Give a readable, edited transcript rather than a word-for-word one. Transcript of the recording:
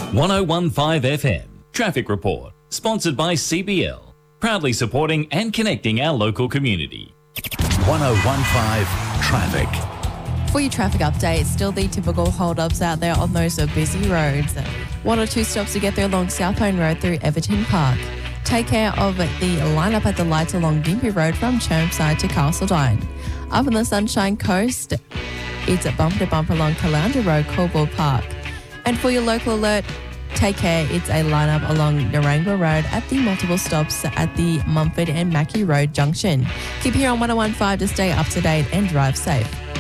1015 FM Traffic Report, sponsored by CBL, proudly supporting and connecting our local community. 1015 Traffic. For your traffic update, still the typical hold-ups out there on those busy roads. 1 or 2 stops to get there along Southpine Road through Everton Park. Take care of the lineup at the lights along Gympie Road from Chermside to Castledine. Up on the Sunshine Coast, it's a bumper to bumper along Caloundra Road, Coburg Park. And for your local alert, take care, it's a lineup along Narangba Road at the multiple stops at the Mumford and Mackey Road junction. Keep here on 1015 to stay up to date and drive safe.